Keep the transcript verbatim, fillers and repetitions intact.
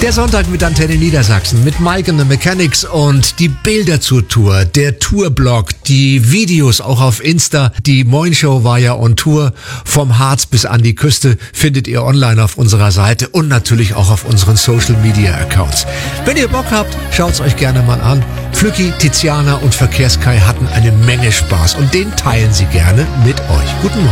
Der Sonntag mit Antenne Niedersachsen, mit Mike and the Mechanics und die Bilder zur Tour, der Tourblog, die Videos auch auf Insta. Die Moin Show war ja on Tour. Vom Harz bis an die Küste findet ihr online auf unserer Seite und natürlich auch auf unseren Social Media Accounts. Wenn ihr Bock habt, schaut's euch gerne mal an. Flücki, Tiziana und Verkehrskai hatten eine Menge Spaß und den teilen sie gerne mit euch. Guten Morgen.